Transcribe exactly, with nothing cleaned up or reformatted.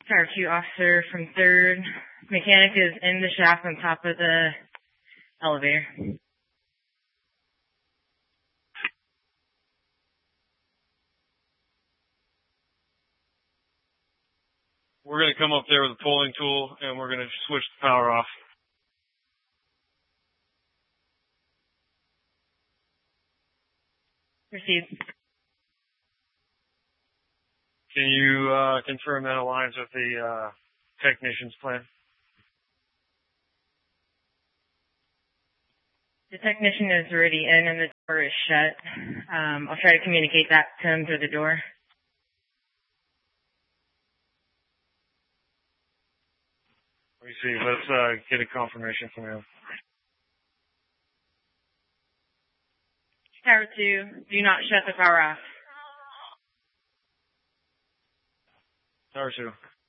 Tower two officer from third. Mechanic is in the shaft on top of the elevator. We're going to come up there with a pulling tool, and we're going to switch the power off. Proceed. Can you uh, confirm that aligns with the uh, technician's plan? The technician is already in and the door is shut. Um, I'll try to communicate that to him through the door. Let me see. Let's uh, get a confirmation from him. Tower two, do not shut the power off. Tower two.